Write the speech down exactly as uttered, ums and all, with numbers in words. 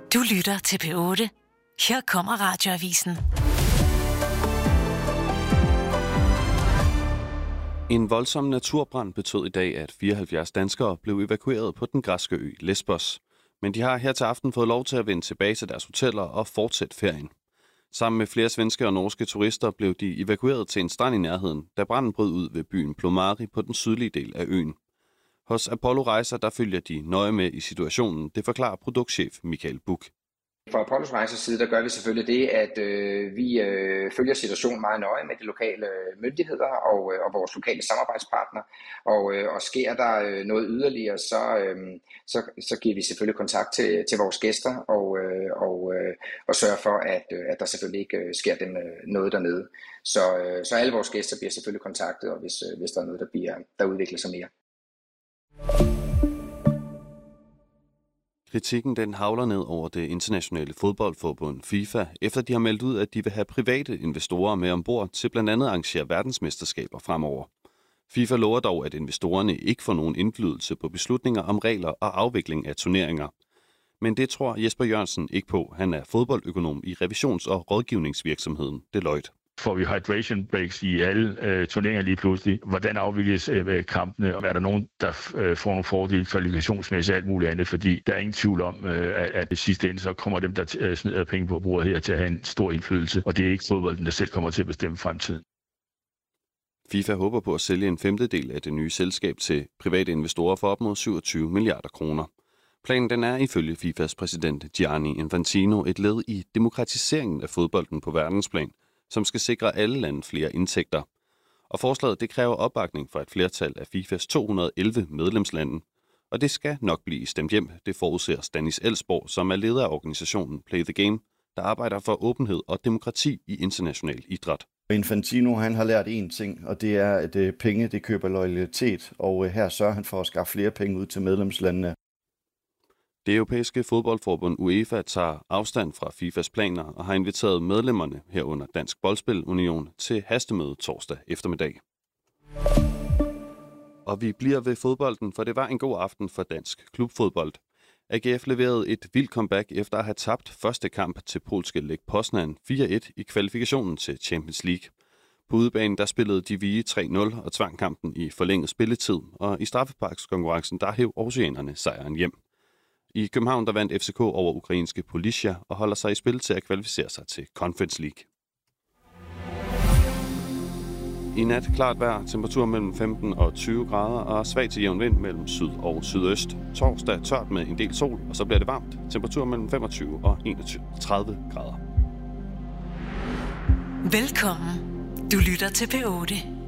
Du lytter til P otte. Her kommer Radioavisen. En voldsom naturbrand betød i dag, at fireoghalvfjerds danskere blev evakueret på den græske ø Lesbos. Men de har her til aften fået lov til at vende tilbage til deres hoteller og fortsætte ferien. Sammen med flere svenske og norske turister blev de evakueret til en strand i nærheden, da branden brød ud ved byen Plomari på den sydlige del af øen. Hos Apollo Rejser der følger de nøje med i situationen, det forklarer produktchef Michael Buch. Fra Apollos Rejsers side, der gør vi selvfølgelig det, at øh, vi øh, følger situationen meget nøje med de lokale myndigheder og, øh, og vores lokale samarbejdspartnere. Og, øh, og sker der øh, noget yderligere, så, øh, så, så giver vi selvfølgelig kontakt til, til vores gæster og, øh, og, øh, og sørger for, at, øh, at der selvfølgelig ikke øh, sker dem øh, noget dernede. Så, øh, så alle vores gæster bliver selvfølgelig kontaktet, og hvis, øh, hvis der er noget, der, bliver, der udvikler sig mere. Kritikken den havler ned over det internationale fodboldforbund FIFA, efter de har meldt ud, at de vil have private investorer med ombord til blandt andet at arrangere verdensmesterskaber fremover. FIFA lover dog, at investorerne ikke får nogen indflydelse på beslutninger om regler og afvikling af turneringer. Men det tror Jesper Jørgensen ikke på. Han er fodboldøkonom i revisions- og rådgivningsvirksomheden Deloitte. Får vi hydration breaks i alle øh, turneringer lige pludselig? Hvordan afvikles øh, kampene? Er der nogen, der øh, får nogle fordele kvalifikationsmæssigt og alt muligt andet? Fordi der er ingen tvivl om, øh, at, at det sidste ende, så kommer dem, der øh, smider penge på bordet her, til at have en stor indflydelse. Og det er ikke fodbolden, der selv kommer til at bestemme fremtiden. FIFA håber på at sælge en femtedel af det nye selskab til private investorer for op mod syvogtyve milliarder kroner. Planen den er ifølge FIFAs præsident Gianni Infantino et led i demokratiseringen af fodbolden på verdensplan, som skal sikre alle lande flere indtægter. Og forslaget det kræver opbakning fra et flertal af FIFAs to hundrede og elleve medlemslande. Og det skal nok blive stemt hjem, det forudser Stanis Elsborg, som er leder af organisationen Play the Game, der arbejder for åbenhed og demokrati i international idræt. Infantino han har lært én ting, og det er, at penge det køber loyalitet, og her sørger han for at skaffe flere penge ud til medlemslandene. Det europæiske fodboldforbund UEFA tager afstand fra FIFAs planer og har inviteret medlemmerne herunder Dansk Boldspil Union til hastemøde torsdag eftermiddag. Og vi bliver ved fodbolden, for det var en god aften for dansk klubfodbold. A G F leverede et vildt comeback efter at have tabt første kamp til polske Lech Poznan fire et i kvalifikationen til Champions League. På udebanen der spillede de Vige tre nul og tvang kampen i forlænget spilletid, og i straffesparkskonkurrencen der hæv oceanerne sejren hjem. I København der vandt F C K over ukrainske Polisia og holder sig i spil til at kvalificere sig til Conference League. I nat klart vejr, temperatur mellem femten og tyve grader og svag til jævn vind mellem syd og sydøst. Torsdag tørt med en del sol, og så bliver det varmt. Temperatur mellem femogtyve og enogtredive grader. Velkommen. Du lytter til P otte.